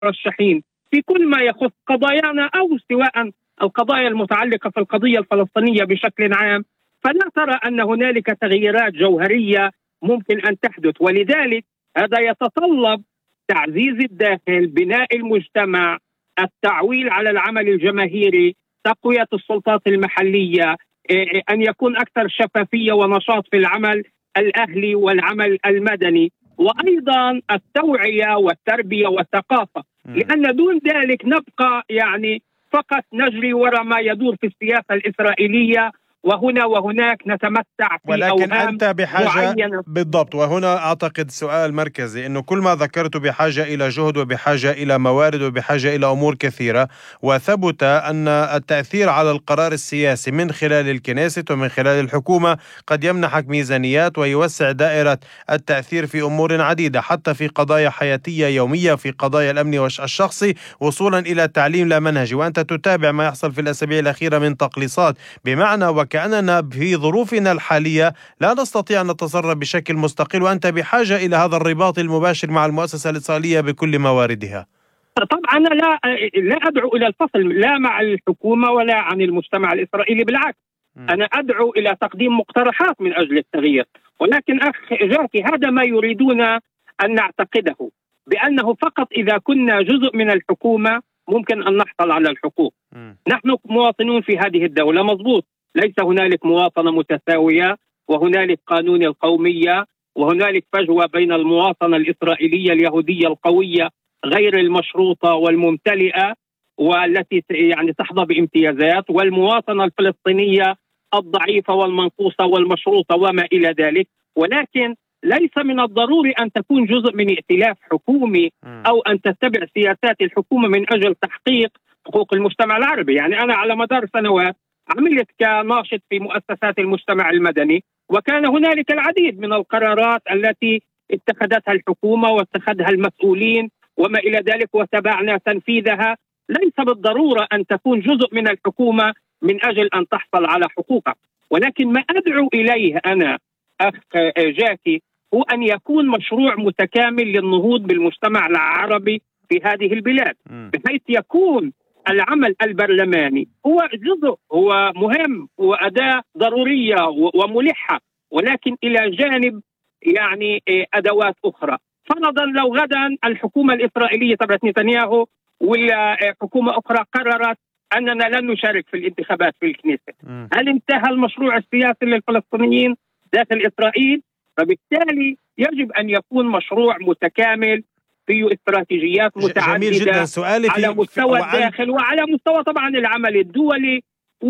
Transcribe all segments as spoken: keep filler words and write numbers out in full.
مرشحين في كل ما يخص قضايانا أو سواء القضايا المتعلقة في القضية الفلسطينية بشكل عام، فلا ترى أن هنالك تغييرات جوهرية ممكن أن تحدث. ولذلك هذا يتطلب تعزيز الداخل، بناء المجتمع، التعويل على العمل الجماهيري، تقوية السلطات المحلية، أن يكون أكثر شفافية ونشاط في العمل الأهلي والعمل المدني، وأيضا التوعية والتربية والثقافة، لأن دون ذلك نبقى يعني فقط نجري وراء ما يدور في السياسة الإسرائيلية، وهنا وهناك نتمتع في ولكن أوهام أنت بحاجة معينة. بالضبط، وهنا أعتقد سؤال مركزي، أنه كل ما ذكرت بحاجة إلى جهد وبحاجة إلى موارد وبحاجة إلى أمور كثيرة، وثبت أن التأثير على القرار السياسي من خلال الكنيسة ومن خلال الحكومة قد يمنحك ميزانيات ويوسع دائرة التأثير في أمور عديدة، حتى في قضايا حياتية يومية، في قضايا الأمن الشخصي، وصولا إلى تعليم لا منهجي. وأنت تتابع ما يحصل في الأسابيع الأخيرة من تقليصات، بمعنى وكأننا في ظروفنا الحالية لا نستطيع أن نتصرف بشكل مستقل، وأنت بحاجة إلى هذا الرباط المباشر مع المؤسسة الإسرائيلية بكل مواردها. طبعا أنا لا لا أدعو إلى الفصل لا مع الحكومة ولا عن المجتمع الإسرائيلي، بالعكس أنا أدعو إلى تقديم مقترحات من أجل التغيير. ولكن أخ جاكي، هذا ما يريدون أن نعتقده، بأنه فقط إذا كنا جزء من الحكومة ممكن أن نحصل على الحقوق. م. نحن مواطنون في هذه الدولة، مضبوط، ليس هنالك مواطنة متساوية، وهنالك قانون القومية، وهنالك فجوة بين المواطنة الإسرائيلية اليهودية القوية غير المشروطة والممتلئة والتي يعني تحظى بامتيازات، والمواطنة الفلسطينية الضعيفة والمنقوصة والمشروطة وما إلى ذلك. ولكن ليس من الضروري أن تكون جزء من ائتلاف حكومي أو أن تتبع سياسات الحكومة من أجل تحقيق حقوق المجتمع العربي. يعني أنا على مدار سنوات عملت كناشط في مؤسسات المجتمع المدني، وكان هنالك العديد من القرارات التي اتخذتها الحكومة واتخذها المسؤولين وما إلى ذلك، وتابعنا تنفيذها. ليس بالضرورة أن تكون جزء من الحكومة من أجل أن تحصل على حقوقك. ولكن ما أدعو إليه أنا أخ جاكي هو أن يكون مشروع متكامل للنهوض بالمجتمع العربي في هذه البلاد، بحيث يكون العمل البرلماني هو جزء، هو مهم وأداة ضرورية وملحة، ولكن إلى جانب يعني أدوات أخرى. فرضا لو غدا الحكومة الإسرائيلية تبعت نتنياهو ولا حكومة أخرى قررت أننا لن نشارك في الانتخابات في الكنيسة، هل انتهى المشروع السياسي للفلسطينيين داخل إسرائيل؟ فبالتالي يجب أن يكون مشروع متكامل فيه استراتيجيات متعددة على مستوى الداخل وعلى مستوى طبعا العمل الدولي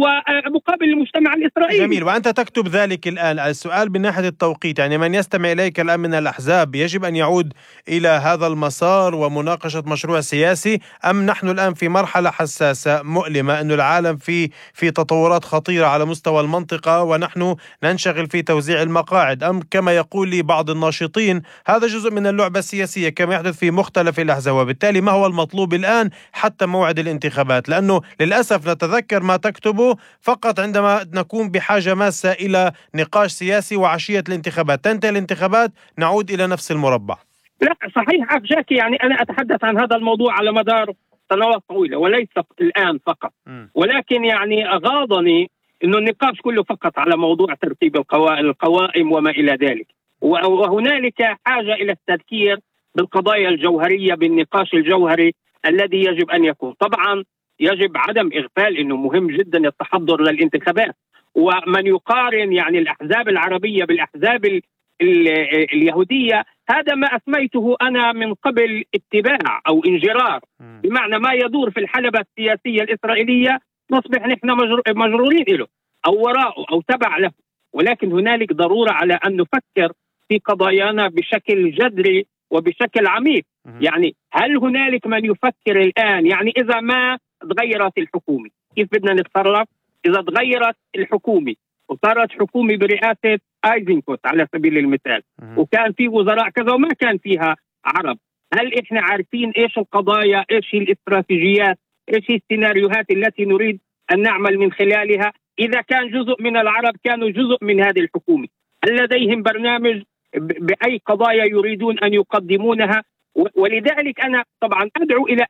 ومقابل المجتمع الإسرائيلي. جميل، وأنت تكتب ذلك الآن. السؤال من ناحية التوقيت، يعني من يستمع إليك الآن من الأحزاب يجب أن يعود إلى هذا المسار ومناقشة مشروع سياسي، أم نحن الآن في مرحلة حساسة مؤلمة أن العالم في في تطورات خطيرة على مستوى المنطقة ونحن ننشغل في توزيع المقاعد، أم كما يقول لي بعض الناشطين هذا جزء من اللعبة السياسية كما يحدث في مختلف الأحزاب؟ وبالتالي ما هو المطلوب الآن حتى موعد الانتخابات؟ لأنه للأسف نتذكر ما تكتبه فقط عندما نكون بحاجة ماسة إلى نقاش سياسي، وعشية الانتخابات تنتهي الانتخابات نعود إلى نفس المربع. لا صحيح أخ جاكي، يعني أنا أتحدث عن هذا الموضوع على مدار سنوات طويلة وليس الآن فقط، ولكن يعني أغاضني أنه النقاش كله فقط على موضوع ترتيب القوائم وما إلى ذلك، وهنالك حاجة إلى التذكير بالقضايا الجوهرية، بالنقاش الجوهري الذي يجب أن يكون. طبعا يجب عدم إغفال أنه مهم جدا التحضر للانتخابات، ومن يقارن يعني الأحزاب العربية بالأحزاب ال ال اليهودية هذا ما أسميته أنا من قبل اتباع أو انجرار، بمعنى ما يدور في الحلبة السياسية الإسرائيلية نصبح نحن مجرورين له أو وراءه أو تبع له. ولكن هنالك ضرورة على أن نفكر في قضايانا بشكل جذري وبشكل عميق. يعني هل هنالك من يفكر الآن يعني إذا ما تغيرت الحكومة كيف بدنا نتصرف؟ إذا تغيرت الحكومة وصارت حكومة برئاسة ايزنكوت على سبيل المثال، وكان في وزراء كذا وما كان فيها عرب، هل إحنا عارفين إيش القضايا، إيش هي الاستراتيجيات، إيش هي السيناريوهات التي نريد أن نعمل من خلالها؟ إذا كان جزء من العرب كانوا جزء من هذه الحكومة، هل لديهم برنامج بأي قضايا يريدون أن يقدمونها؟ ولذلك أنا طبعا أدعو إلى